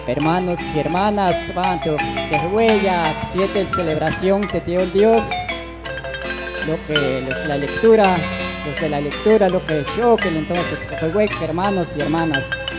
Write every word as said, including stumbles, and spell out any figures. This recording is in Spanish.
Hermanos y hermanas, vanto que huella, siete celebración que dio Dios, lo que es la lectura, desde la lectura, lo que yo, que entonces, que hermanos y hermanas.